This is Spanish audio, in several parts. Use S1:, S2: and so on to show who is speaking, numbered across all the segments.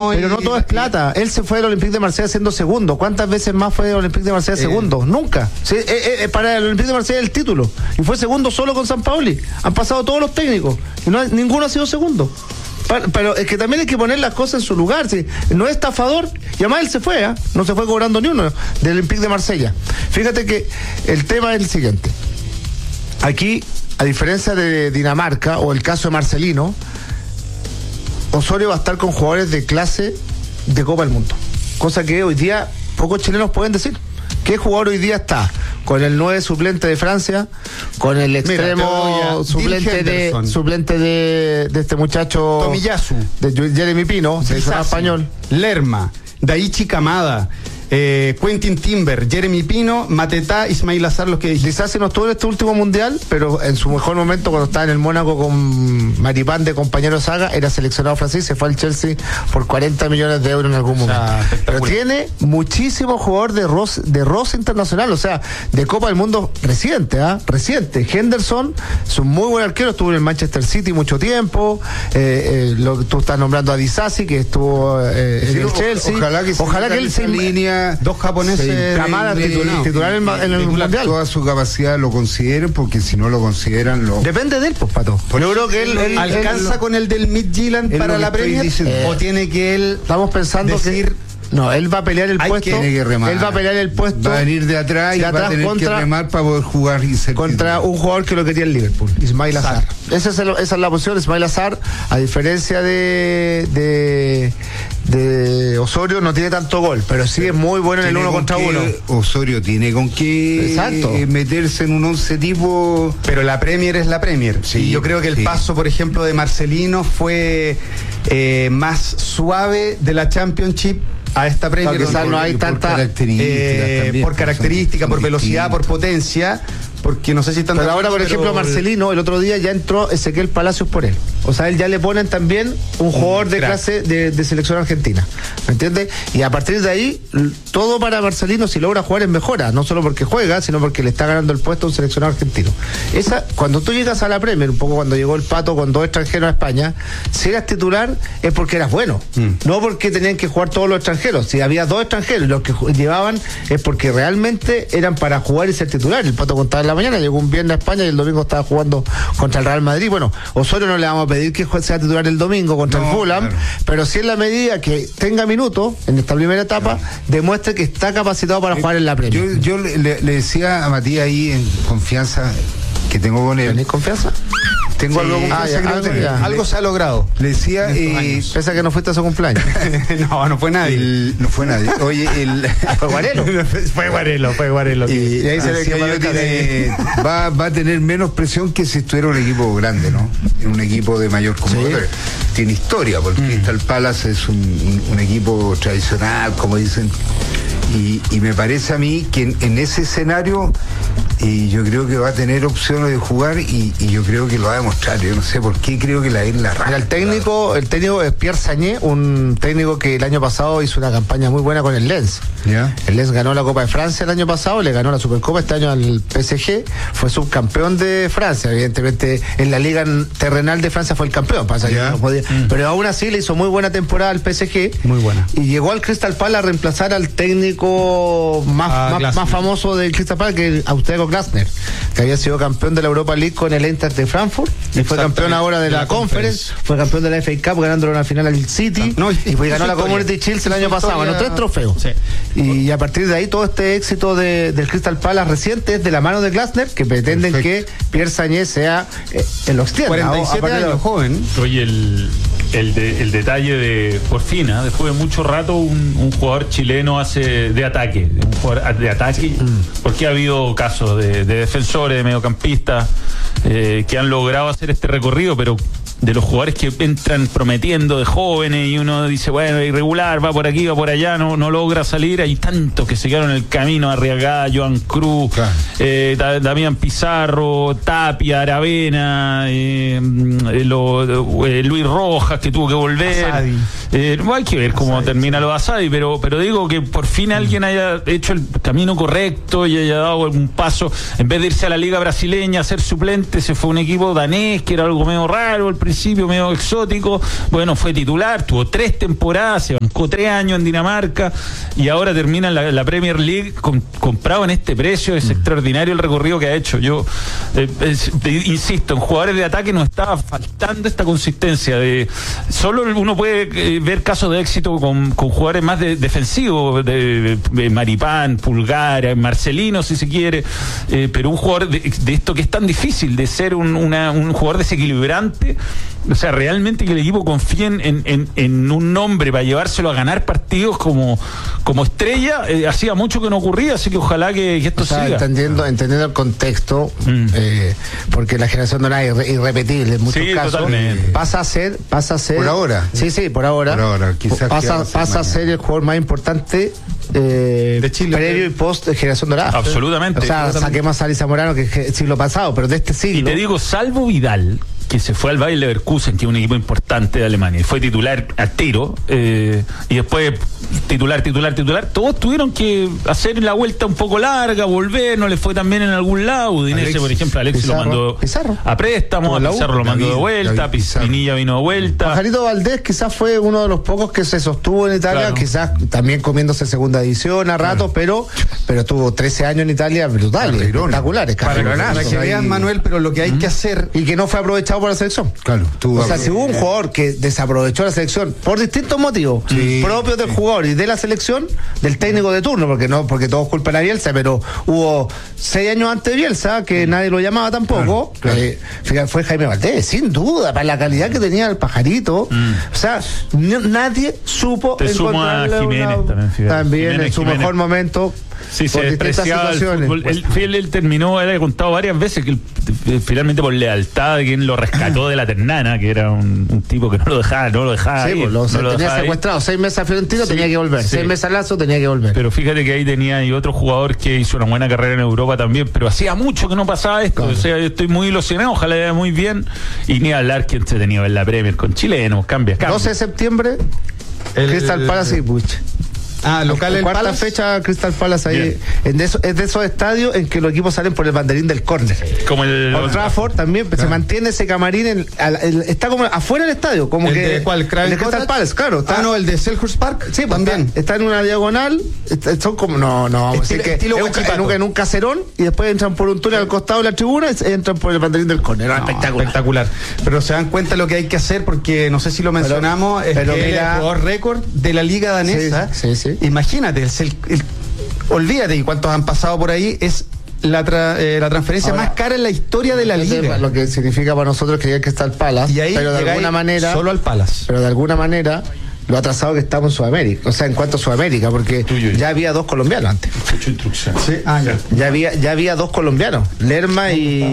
S1: no.
S2: Pero no todo es plata. Él se fue al Olympique de Marsella siendo segundo. ¿Cuántas veces más fue al Olympique de Marsella segundo? Nunca. Sí, para el Olympique de Marsella el título. Y fue segundo solo con Sampaoli. Han pasado todos los técnicos. Y ninguno ha sido segundo. Pero es que también hay que poner las cosas en su lugar. ¿Sí? No es estafador. Y además él se fue, no se fue cobrando ni uno del Olympique de Marsella. Fíjate que el tema es el siguiente. Aquí, a diferencia de Dinamarca o el caso de Marcelino, Osorio va a estar con jugadores de clase de Copa del Mundo. Cosa que hoy día pocos chilenos pueden decir. ¿Qué jugador hoy día está? Con el 9 suplente de Francia, con el extremo suplente de este muchacho
S1: Tomiyasu,
S2: de Jeremy Pino, de español,
S1: Lerma, Daichi Kamada, Quentin Timber, Jeremy Pino, Matetá, Ismail Azar, los que
S2: quizás se no estuvo en este último mundial, pero en su mejor momento cuando estaba en el Mónaco con Maripán de compañero Saga, era seleccionado francés, se fue al Chelsea por 40 millones de euros en algún momento. Pero tiene muchísimo jugador de roce internacional, o sea, de Copa del Mundo reciente. Henderson es un muy buen arquero, estuvo en el Manchester City mucho tiempo. Tú estás nombrando a Disasi, que estuvo en el Chelsea. Ojalá que él se
S1: línea. Dos japoneses
S2: Kamada titular en el mundial.
S3: Toda su capacidad lo consideren, porque si no lo consideran
S2: depende de él, pues, Pato.
S1: Yo creo que él alcanza con el del Midtjylland para la Premier, o tiene que él
S2: estamos pensando
S1: decir
S2: no, él va a pelear el puesto.
S3: Tiene que remar.
S2: Él va a pelear el puesto.
S3: Va a venir de atrás y va a tener que remar para poder jugar y ser
S2: contra un jugador que lo quería el Liverpool, Ismail Azar. Esa es la posición de Ismail Azar. A diferencia de Osorio, no tiene tanto gol, pero sí es muy bueno en el 1 contra 1.
S3: Osorio tiene con qué meterse en un 11 tipo.
S1: Pero la Premier es la Premier. Sí, y yo creo que el paso, por ejemplo, de Marcelino fue más suave de la Championship a esta Premier.
S2: Quizás no hay tanta
S1: por característica, por velocidad, por potencia, porque no sé si están.
S2: Pero ahora, por ejemplo, Marcelino, el otro día ya entró Ezequiel Palacios por él. O sea, él ya le ponen también un jugador de clase de selección argentina. ¿Me entiendes? Y a partir de ahí, todo para Marcelino, si logra jugar, es mejora. No solo porque juega, sino porque le está ganando el puesto a un seleccionado argentino. Cuando tú llegas a la Premier, un poco cuando llegó el Pato con 2 extranjeros a España, si eras titular es porque eras bueno. No porque tenían que jugar todos los extranjeros. Si había 2 extranjeros y los que llevaban es porque realmente eran para jugar y ser titular. El Pato contaba en la mañana, llegó un viernes a España y el domingo estaba jugando contra el Real Madrid. Bueno, Osorio no le vamos a pedir que sea titular el domingo contra el Fulham, pero sí en la medida que tenga minutos en esta primera etapa, demuestre que está capacitado para jugar en la Premier.
S3: Yo le decía a Matías ahí en confianza que tengo con él.
S2: ¿Tenés confianza?
S3: Tengo algo con
S1: algo se ha logrado.
S3: Le decía,
S2: pese a que no fuiste a su cumpleaños.
S1: No fue nadie.
S3: No fue nadie. Oye,
S2: fue Guarelo.
S1: Fue Guarelo.
S3: Y ahí se le quedó. Va a tener menos presión que si estuviera un equipo grande, ¿no? Un equipo de mayor convocatoria. Tiene historia, porque Crystal Palace es un equipo tradicional, como dicen. Y me parece a mí que en ese escenario yo creo que va a tener opciones de jugar y yo creo que lo va a demostrar. Yo no sé por qué creo que la raja.
S2: El técnico es Pierre Sagné, un técnico que el año pasado hizo una campaña muy buena con el Lens.
S3: ¿Ya?
S2: El Lens ganó la Copa de Francia el año pasado, le ganó la Supercopa este año al PSG, fue subcampeón de Francia. Evidentemente en la liga terrenal de Francia fue el campeón, pasa que no podía, pero aún así le hizo muy buena temporada al PSG.
S1: Muy buena.
S2: Y llegó al Crystal Palace a reemplazar al técnico más famoso del Crystal Palace, que es Austriaco Glasner, que había sido campeón de la Europa League con el Eintracht de Frankfurt y fue campeón ahora de la Conference, fue campeón de la FA Cup ganándole una final al City y ganó la Community Shield el año pasado, ganó 3 trofeos. Y a partir de ahí todo este éxito del Crystal Palace reciente es de la mano de Glasner, que pretenden que Pierre Sagné sea lo extienda.
S1: 47 años, joven.
S4: Oye, el detalle de, por fin, después de mucho rato, un jugador chileno hace de ataque, porque ha habido casos de defensores, de mediocampistas que han logrado hacer este recorrido, pero de los jugadores que entran prometiendo de jóvenes y uno dice, bueno, irregular, va por aquí, va por allá, no logra salir. Hay tantos que se quedaron en el camino: Arriagada, Joan Cruz, Damián Pizarro, Tapia, Aravena, Luis Rojas, que tuvo que volver. Hay que ver cómo termina lo de Asadi, pero digo que por fin alguien haya hecho el camino correcto y haya dado algún paso. En vez de irse a la liga brasileña a ser suplente, se fue a un equipo danés, que era algo medio raro al principio, medio exótico. Bueno, fue titular, tuvo 3 temporadas, se jugó 3 años en Dinamarca y ahora termina la Premier League comprado en este precio. Es extraordinario el recorrido que ha hecho. Yo insisto, en jugadores de ataque nos estaba faltando esta consistencia. Solo uno puede ver casos de éxito con jugadores más defensivos, de Maripán, Pulgar, Marcelino, si se quiere, pero un jugador de esto que es tan difícil, de ser un jugador desequilibrante, o sea, realmente que el equipo confíe en un nombre para llevárselo a ganar partidos como estrella, hacía mucho que no ocurría, así que ojalá que esto siga.
S2: Entendiendo el contexto, porque la generación dorada es irrepetible en muchos casos.
S4: Totalmente.
S2: Pasa a ser
S3: por ahora.
S2: Sí, por ahora.
S3: Quizás
S2: pasa a ser el jugador más importante de Chile, previo y post de generación dorada.
S4: Absolutamente.
S2: O sea, saquemos a Ari Zamorano, que es el siglo pasado, pero de este siglo.
S4: Y te digo, salvo Vidal, que se fue al Bayer Leverkusen, que es un equipo importante de Alemania, y fue titular al tiro, y después titular, todos tuvieron que hacer la vuelta un poco larga, volver, no le fue tan bien en algún lado. Udinese, por ejemplo, Alexis lo mandó a préstamo, a Pizarro lo mandó de vuelta, Pinilla vino de vuelta.
S2: Pajarito Valdés quizás fue uno de los pocos que se sostuvo en Italia, claro. Quizás también comiéndose segunda división a ratos, pero tuvo 13 años en Italia brutales, espectaculares.
S1: Para que vean, Manuel, pero lo que hay que hacer...
S2: Y que no fue aprovechado por la selección.
S3: Claro,
S2: o sea, si hubo un jugador que desaprovechó la selección por distintos motivos propios del jugador y de la selección, del técnico de turno, porque todos culpan a Bielsa, pero hubo 6 años antes de Bielsa que nadie lo llamaba tampoco, claro. Fue Jaime Valdés, sin duda, para la calidad que tenía el Pajarito. O sea, nadie supo encontrarle
S4: a Jiménez
S2: también
S4: Jiménez,
S2: en su mejor momento.
S4: Sí, se despreciaba el fútbol. Él terminó, él ha contado varias veces que finalmente por lealtad de quien lo rescató de la Ternana, que era un tipo que no lo dejaba
S2: sí,
S4: ir,
S2: pues, tenía secuestrado 6 meses a Fiorentino, tenía que volver, 6 meses a Lazo, tenía que volver.
S4: Pero fíjate que ahí tenía y otro jugador que hizo una buena carrera en Europa también, pero hacía mucho que no pasaba esto. Claro. O sea, yo estoy muy ilusionado, ojalá le vaya muy bien, y ni hablar que entretenido en la Premier con chilenos, cambia.
S2: 12 de septiembre Crystal Palace y Puch.
S1: Local el
S2: cuarta
S1: Palace.
S2: Fecha Crystal Palace ahí. Es de esos estadios en que los equipos salen por el banderín del córner.
S4: Como el
S2: Old Trafford también, se mantiene ese camarín está como afuera del estadio, como
S1: ¿El
S2: que
S1: de cuál?
S2: el de Crystal Palace, claro.
S1: El de Selhurst Park.
S2: Sí,
S1: también.
S2: Está en una diagonal, son como vamos a decir que en un caserón, y después entran por un túnel al costado de la tribuna y entran por el banderín del córner.
S1: Espectacular. Pero se dan cuenta lo que hay que hacer, porque no sé si lo mencionamos, pero es el jugador récord de la liga danesa.
S2: Sí.
S1: Imagínate, olvídate, y cuántos han pasado por ahí, es la transferencia más cara en la historia de la liga.
S2: Lo que significa para nosotros que está el Palace,
S1: y ahí
S2: pero de alguna manera
S1: solo al Palace.
S2: Pero de alguna manera lo atrasado que estamos en Sudamérica, o sea, en cuanto a Sudamérica, porque ya había 2 colombianos antes.
S4: Mucha instrucción.
S1: Sí,
S2: ya había 2 colombianos, Lerma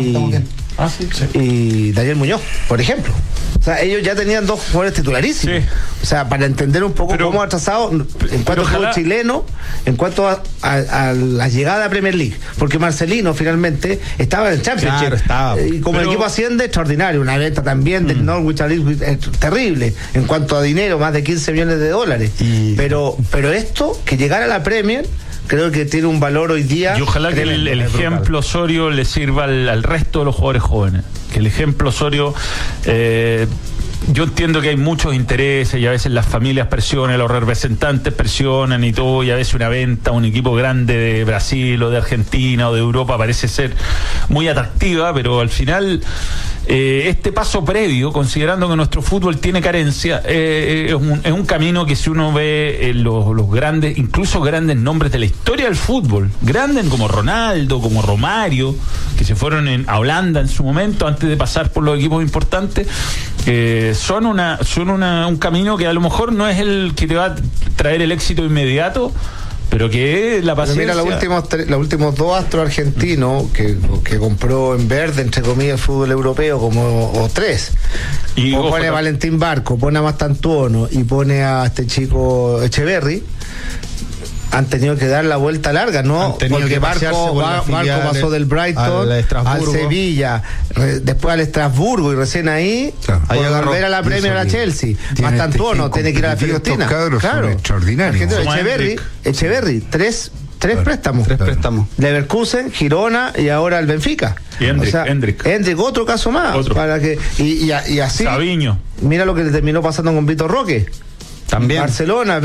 S2: y Daniel Muñoz, por ejemplo. O sea, ellos ya tenían 2 jugadores titularísimos. Sí. O sea, para entender un poco cómo ha atrasado en cuanto al fútbol chileno, en cuanto a la llegada a Premier League. Porque Marcelino finalmente estaba en el Championship. Y como el equipo asciende, extraordinario. Una venta también del Norwich terrible. En cuanto a dinero, más de 15 millones de dólares. Pero esto, que llegara a la Premier, creo que tiene un valor hoy día.
S4: Y ojalá que el ejemplo Osorio le sirva al resto de los jugadores jóvenes. Que el ejemplo Osorio, yo entiendo que hay muchos intereses y a veces las familias presionan, los representantes presionan y todo, y a veces una venta a un equipo grande de Brasil o de Argentina o de Europa parece ser muy atractiva, pero al final este paso previo, considerando que nuestro fútbol tiene carencia, es un camino que si uno ve los grandes, incluso grandes nombres de la historia del fútbol, grandes como Ronaldo, como Romario, que se fueron a Holanda en su momento antes de pasar por los equipos importantes, son un camino que a lo mejor no es el que te va a traer el éxito inmediato, pero que la paciencia.
S2: Pero mira, los últimos 2 astros argentinos que compró en verde, entre comillas, el fútbol europeo, o 3. Y pone a Valentín Barco, pone a Mastantuono y pone a este chico Echeverry. Han tenido que dar la vuelta larga, ¿no? Porque Barco pasó del Brighton al Sevilla, después al Estrasburgo, y recién ahí volver a la Premier, a la Chelsea. Mastantuono tiene que ir a la Fiorentina.
S3: Claro, extraordinario.
S2: Echeverry, tres préstamos.
S1: 3 préstamos.
S2: Leverkusen, Girona y ahora el Benfica.
S4: Y Hendrik,
S2: otro caso más. Para que, y así.
S4: Sabiño.
S2: Mira lo que le terminó pasando con Vitor Roque.
S1: También.
S2: Barcelona.